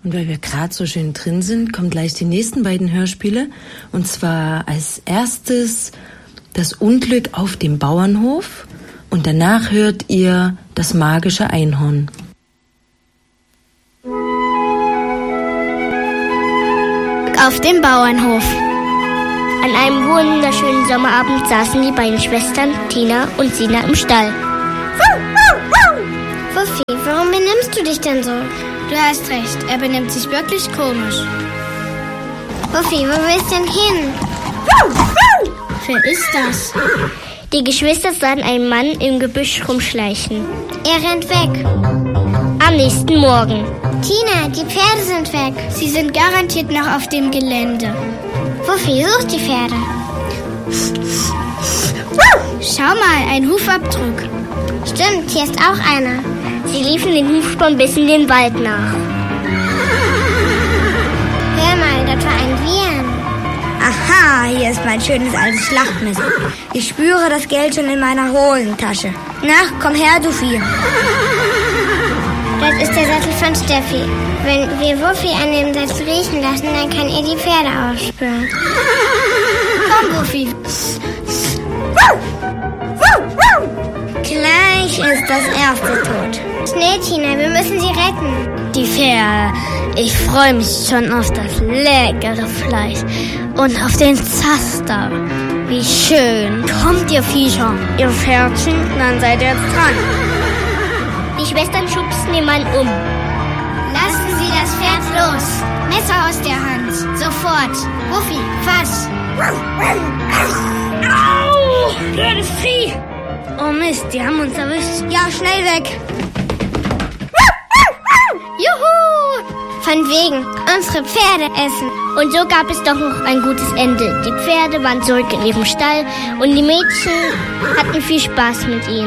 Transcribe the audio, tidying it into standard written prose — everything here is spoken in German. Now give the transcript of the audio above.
Und weil wir gerade so schön drin sind, kommen gleich die nächsten beiden Hörspiele. Und zwar als erstes das Unglück auf dem Bauernhof. Und danach hört ihr das magische Einhorn. Auf dem Bauernhof. An einem wunderschönen Sommerabend saßen die beiden Schwestern Tina und Sina im Stall. Wuffi, warum benimmst du dich denn so? Du hast recht, er benimmt sich wirklich komisch. Wuffi, wo willst du denn hin? Wer ist das? Die Geschwister sahen einen Mann im Gebüsch rumschleichen. Er rennt weg. Am nächsten Morgen. Tina, die Pferde sind weg. Sie sind garantiert noch auf dem Gelände. Wuffi, such die Pferde. Schau mal, ein Hufabdruck. Stimmt, hier ist auch einer. Sie liefen den Hufspuren bis in den Wald nach. Hör mal, das war ein Wiehern. Aha, hier ist mein schönes altes Schlachtmesser. Ich spüre das Geld schon in meiner Hosentasche. Na, komm her, du Vieh. Das ist der Sattel von Steffi. Wenn wir Wuffi an dem Sattel riechen lassen, dann kann ihr die Pferde aufspüren. Komm, Wuffi. Gleich ist das erste tot. Schnell, Tina, wir müssen sie retten. Die Pferde. Ich freue mich schon auf das leckere Fleisch und auf den Zaster. Wie schön. Kommt, ihr Viecher, ihr Pferdchen, dann seid ihr jetzt dran. Die Schwestern schubsten den Mann um. Lassen Sie das Pferd los. Messer aus der Hand. Sofort. Wuffi, fass. Au! Blödes Vieh! Oh Mist, die haben uns erwischt. Ja, schnell weg. Juhu! Von wegen, unsere Pferde essen. Und so gab es doch noch ein gutes Ende. Die Pferde waren zurück in ihrem Stall und die Mädchen hatten viel Spaß mit ihnen.